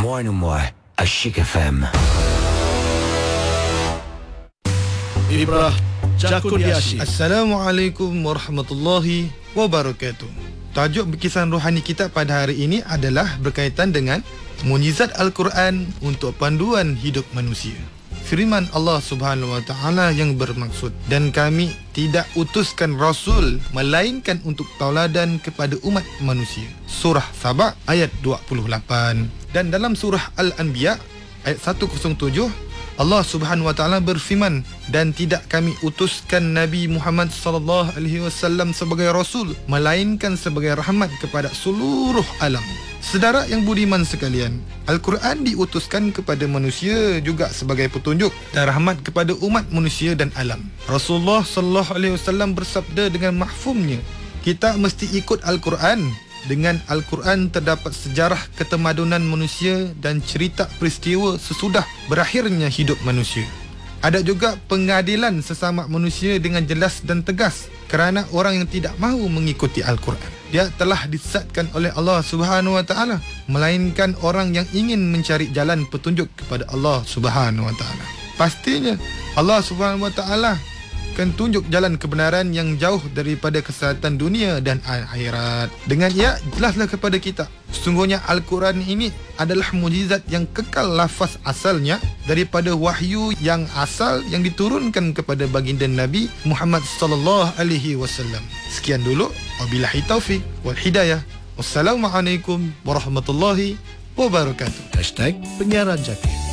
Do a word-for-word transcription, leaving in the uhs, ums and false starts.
moi et moi à Chic F M. Ibrah Jakuniashi. Assalamualaikum warahmatullahi wabarakatuh. Tajuk berkisahan rohani kita pada hari ini adalah berkaitan dengan mukjizat Al-Quran untuk panduan hidup manusia. Firman Allah Subhanahu wa taala yang bermaksud, dan kami tidak utuskan rasul melainkan untuk tauladan kepada umat manusia. Surah Saba ayat dua puluh lapan. Dan dalam surah Al-Anbiya ayat seratus tujuh, Allah Subhanahu wa taala berfirman, dan tidak kami utuskan Nabi Muhammad sallallahu alaihi wasallam sebagai rasul melainkan sebagai rahmat kepada seluruh alam. Saudara yang budiman sekalian, Al-Quran diutuskan kepada manusia juga sebagai petunjuk dan rahmat kepada umat manusia dan alam. Rasulullah sallallahu alaihi wasallam bersabda dengan mahfumnya, kita mesti ikut Al-Quran. Dengan Al-Quran terdapat sejarah ketemadunan manusia dan cerita peristiwa sesudah berakhirnya hidup manusia. Ada juga pengadilan sesama manusia dengan jelas dan tegas kerana orang yang tidak mahu mengikuti Al-Quran, dia telah disesatkan oleh Allah Subhanahu wa taala, melainkan orang yang ingin mencari jalan petunjuk kepada Allah Subhanahu wa taala. Pastinya Allah Subhanahu wa taala akan tunjuk jalan kebenaran yang jauh daripada kesesatan dunia dan akhirat. Dengan ia jelaslah kepada kita, sesungguhnya Al-Quran ini adalah mukjizat yang kekal lafaz asalnya daripada wahyu yang asal yang diturunkan kepada baginda Nabi Muhammad sallallahu alaihi wasallam. Sekian dulu, wabillahi taufik wal hidayah. Wassalamualaikum warahmatullahi wabarakatuh. Hashtag Penyiaran Jakir.